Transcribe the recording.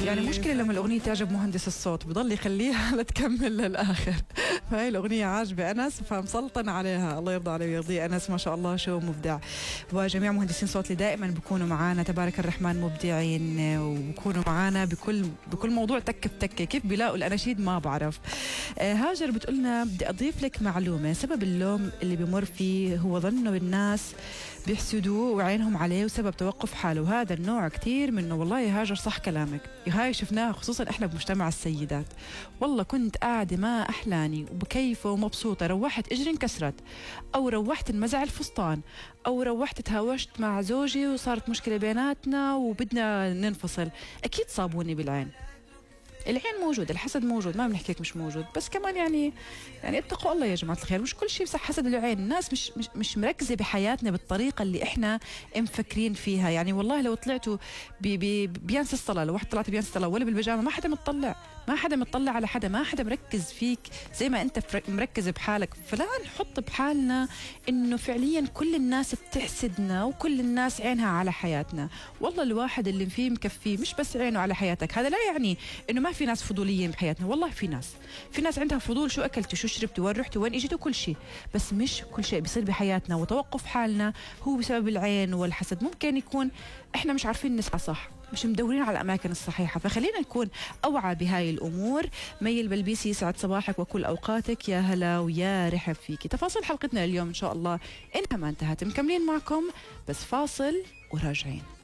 يعني مشكلة لما الأغنية تعجب مهندس الصوت بضل يخليها لتكمل للآخر. فهي الأغنية عاجبة أنس فمسلطن عليها، الله يرضى عليه ويرضيه أنس، ما شاء الله شو مبدع. وجميع مهندسين صوت اللي دائما بيكونوا معانا تبارك الرحمن مبدعين، وبكونوا معانا بكل موضوع تكة بتكة. كيف بيلاقوا الأناشيد ما بعرف. هاجر بتقولنا بدي أضيف لك معلومة، سبب اللوم اللي بمر فيه هو ظنه بالناس بيحسدوه وعينهم عليه وسبب توقف حاله، وهذا النوع كتير منه. والله يا هاجر صح كلامك، هاي شفناها خصوصا احنا بمجتمع السيدات. والله كنت قاعدة ما أحلاني وبكيفة ومبسوطة، روحت اجري انكسرت، او روحت انمزع الفستان، او روحت تهاوشت مع زوجي وصارت مشكلة بيناتنا وبدنا ننفصل، اكيد صابوني بالعين. العين موجود، الحسد موجود، ما بنحكيك مش موجود، بس كمان يعني اتقوا الله يا جماعة الخير، مش كل شيء بس حسد العين. الناس مش مركزة بحياتنا بالطريقة اللي احنا مفكرين فيها. يعني والله لو طلعتوا بيانس الصلاة، لو واحد طلعت بيانس الصلاة ولا بالبيجامة ما حدا مطلع، ما حدا مطلع على حدا، ما حدا مركز فيك زي ما انت مركز بحالك. فلا نحط بحالنا انه فعليا كل الناس بتحسدنا وكل الناس عينها على حياتنا. والله الواحد اللي فيه مكفيه مش بس عينه على حياتك، هذا لا يعني انه ما في ناس فضوليين بحياتنا. والله في ناس عندها فضول، شو اكلتي، شو شربتي، وين رحتي، وين اجيتي، كل شيء، بس مش كل شيء بيصير بحياتنا. وتوقف حالنا هو بسبب العين والحسد. ممكن يكون احنا مش عارفين نسعى صح، مش مدورين على الأماكن الصحيحة. فخلينا نكون أوعى بهاي الأمور. مي البلبيسي يسعد صباحك وكل أوقاتك، يا هلا ويا رحب فيكي. تفاصيل حلقتنا اليوم إن شاء الله إنها ما انتهت، مكملين معكم بس فاصل وراجعين.